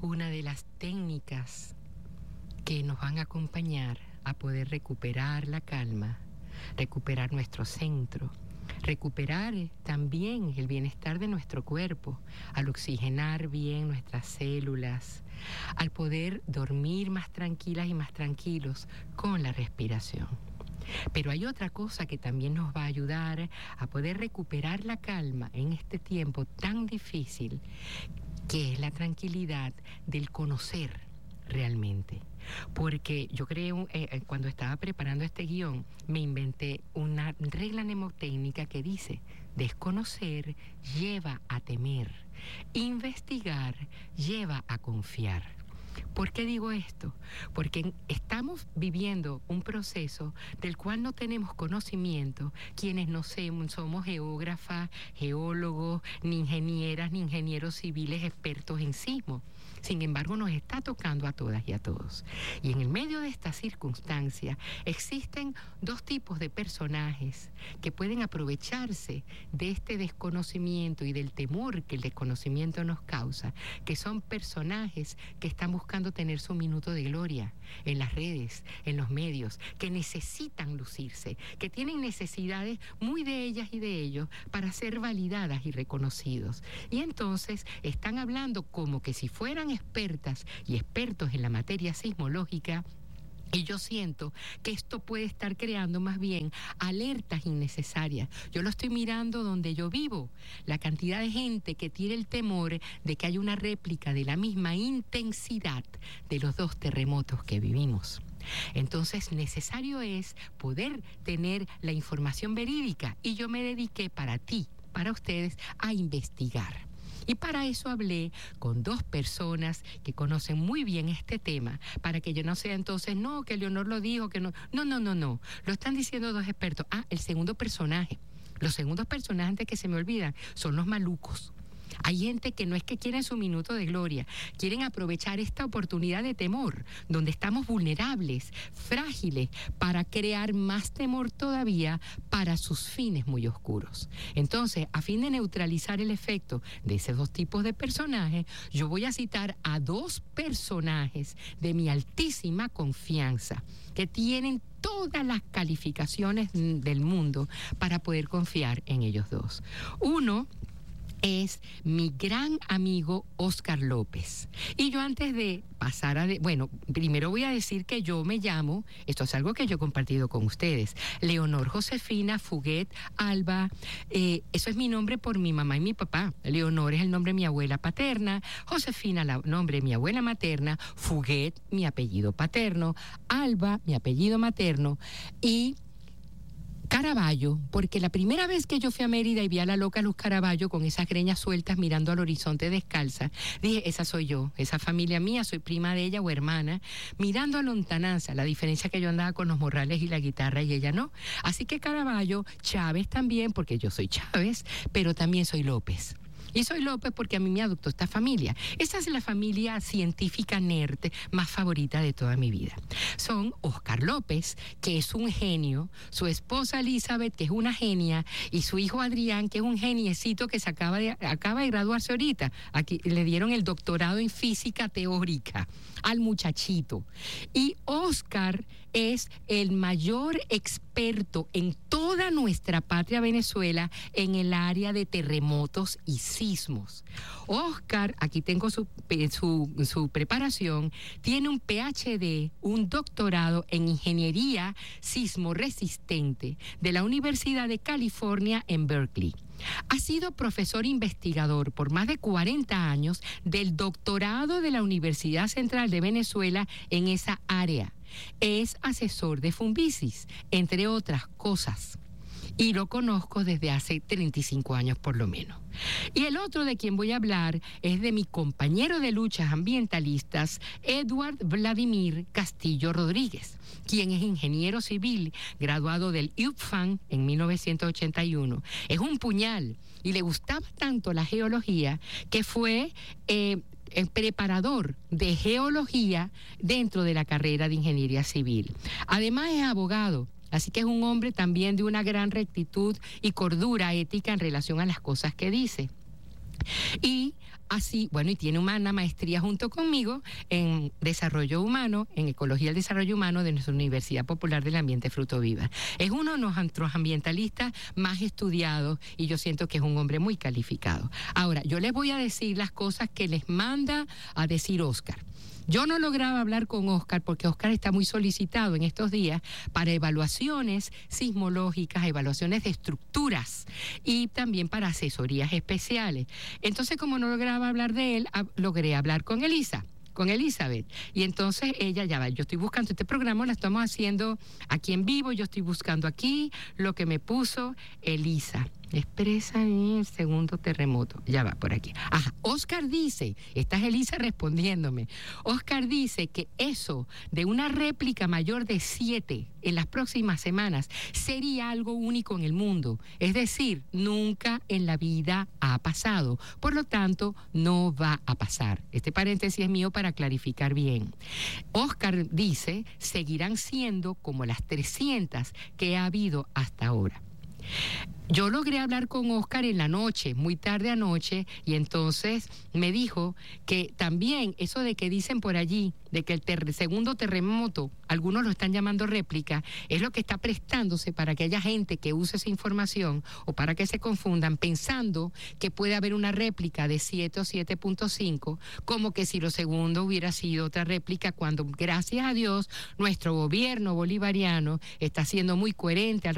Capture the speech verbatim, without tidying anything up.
una de las técnicas que nos van a acompañar a poder recuperar la calma, recuperar nuestro centro, recuperar también el bienestar de nuestro cuerpo, al oxigenar bien nuestras células, al poder dormir más tranquilas y más tranquilos con la respiración. Pero hay otra cosa que también nos va a ayudar a poder recuperar la calma en este tiempo tan difícil, que es la tranquilidad del conocer realmente. Porque yo creo, eh, cuando estaba preparando este guión, me inventé una regla mnemotécnica que dice: desconocer lleva a temer, investigar lleva a confiar. ¿Por qué digo esto? Porque estamos viviendo un proceso del cual no tenemos conocimiento quienes no somos geógrafas, geólogos, ni ingenieras, ni ingenieros civiles expertos en sismo. Sin embargo, nos está tocando a todas y a todos. Y en el medio de esta circunstancia existen dos tipos de personajes que pueden aprovecharse de este desconocimiento y del temor que el desconocimiento nos causa, que son personajes que están buscando tener su minuto de gloria en las redes, en los medios, que necesitan lucirse, que tienen necesidades muy de ellas y de ellos para ser validadas y reconocidos. Y entonces están hablando como que si fueran expertas y expertos en la materia sismológica. Y yo siento que esto puede estar creando más bien alertas innecesarias. Yo lo estoy mirando donde yo vivo. La cantidad de gente que tiene el temor de que haya una réplica de la misma intensidad de los dos terremotos que vivimos. Entonces, necesario es poder tener la información verídica. Y yo me dediqué para ti, para ustedes, a investigar. Y para eso hablé con dos personas que conocen muy bien este tema, para que yo no sea entonces, no, que Leonor lo dijo, que no. No, no, no, no. Lo están diciendo dos expertos. Ah, el segundo personaje. Los segundos personajes, antes que se me olvidan, son los malucos. Hay gente que no es que quieren su minuto de gloria, quieren aprovechar esta oportunidad de temor, donde estamos vulnerables, frágiles, para crear más temor todavía para sus fines muy oscuros. Entonces, a fin de neutralizar el efecto de esos dos tipos de personajes, yo voy a citar a dos personajes de mi altísima confianza, que tienen todas las calificaciones del mundo para poder confiar en ellos dos. Uno es mi gran amigo Óscar López. Y yo, antes de pasar a... De, bueno, primero voy a decir que yo me llamo, esto es algo que yo he compartido con ustedes, Leonor Josefina Fuguet Alba. Eh, eso es mi nombre por mi mamá y mi papá. Leonor es el nombre de mi abuela paterna, Josefina el nombre de mi abuela materna, Fuguet mi apellido paterno, Alba mi apellido materno, y Caraballo, porque la primera vez que yo fui a Mérida y vi a la loca Luz Caraballo con esas greñas sueltas mirando al horizonte descalza, dije, esa soy yo, esa familia mía, soy prima de ella o hermana, mirando a lontananza, la diferencia que yo andaba con los morrales y la guitarra y ella no. Así que Caraballo, Chávez también, porque yo soy Chávez, pero también soy López. Y soy López porque a mí me adoptó esta familia. Esa es la familia científica nerd más favorita de toda mi vida. Son Óscar López, que es un genio, su esposa Elizabeth, que es una genia, y su hijo Adrián, que es un geniecito que se acaba de, acaba de graduarse ahorita. Aquí le dieron el doctorado en física teórica al muchachito. Y Óscar es el mayor experto en toda nuestra patria Venezuela en el área de terremotos y sismos. Óscar, aquí tengo su, su, su preparación, tiene un P H D, un doctorado en ingeniería sismoresistente de la Universidad de California en Berkeley. Ha sido profesor investigador por más de cuarenta años del doctorado de la Universidad Central de Venezuela en esa área. Es asesor de Funvisis, entre otras cosas. Y lo conozco desde hace treinta y cinco años por lo menos. Y el otro de quien voy a hablar es de mi compañero de luchas ambientalistas, Edward Vladimir Castillo Rodríguez, quien es ingeniero civil, graduado del U P F A N en mil novecientos ochenta y uno. Es un puñal y le gustaba tanto la geología que fue eh, el preparador de geología dentro de la carrera de ingeniería civil. Además es abogado. Así que es un hombre también de una gran rectitud y cordura ética en relación a las cosas que dice. Y Así, bueno, y tiene una maestría junto conmigo en Desarrollo Humano, en Ecología del Desarrollo Humano de nuestra Universidad Popular del Ambiente Fruto Viva. Es uno de nuestros ambientalistas más estudiados y yo siento que es un hombre muy calificado. Ahora, yo les voy a decir las cosas que les manda a decir Oscar. Yo no lograba hablar con Oscar porque Oscar está muy solicitado en estos días para evaluaciones sismológicas, evaluaciones de estructuras y también para asesorías especiales. Entonces, como no lograba hablar de él, logré hablar con Elisa. Con Elizabeth. Y entonces ella ya va, yo estoy buscando este programa, lo estamos haciendo aquí en vivo, yo estoy buscando aquí lo que me puso Elisa. Expresa en el segundo terremoto. Ya va por aquí. Ajá. Oscar dice, esta es Elisa respondiéndome. Oscar dice que eso de una réplica mayor de siete en las próximas semanas sería algo único en el mundo. Es decir, nunca en la vida ha pasado. Por lo tanto, no va a pasar. Este paréntesis es mío para clarificar bien. Oscar dice, seguirán siendo como las trescientas que ha habido hasta ahora. Yo logré hablar con Oscar en la noche, muy tarde anoche, y entonces me dijo que también eso de que dicen por allí, de que el ter- segundo terremoto, algunos lo están llamando réplica, es lo que está prestándose para que haya gente que use esa información o para que se confundan pensando que puede haber una réplica de siete o siete punto cinco, como que si lo segundo hubiera sido otra réplica, cuando gracias a Dios nuestro gobierno bolivariano está siendo muy coherente al